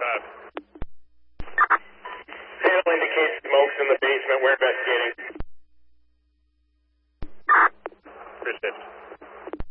5. Panel indicates smoke's in the basement. We're investigating. Appreciate it.